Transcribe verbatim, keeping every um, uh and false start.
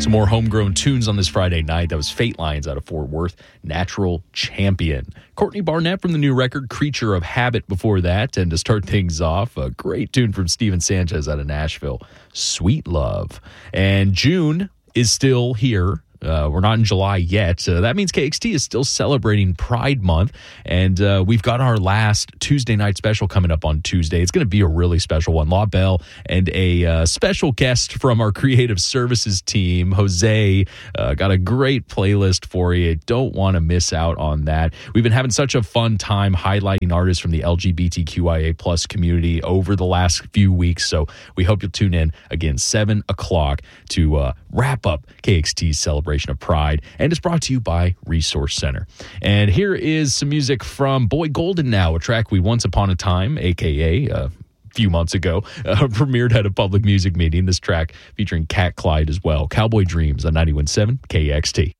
Some more homegrown tunes on this Friday night. That was Fate Lions out of Fort Worth, Natural Champion. Courtney Barnett from the new record, Creature of Habit before that. And to start things off, a great tune from Steven Sanchez out of Nashville, Sweet Love. And June is still here. Uh, we're not in July yet. Uh, that means K X T is still celebrating Pride Month, and uh, we've got our last Tuesday night special coming up on Tuesday. It's going to be a really special one. La Belle and a uh, special guest from our creative services team, Jose, uh, got a great playlist for you. Don't want to miss out on that. We've been having such a fun time highlighting artists from the L G B T Q I A plus community over the last few weeks, so we hope you'll tune in again, seven o'clock, to uh, wrap up K X T's celebration of Pride, and it's brought to you by Resource Center. And here is some music from Boy Golden Now, a track we once upon a time, aka a few months ago, uh, premiered at a public music meeting. This track featuring Cat Clyde as well. Cowboy Dreams on ninety-one point seven K X T.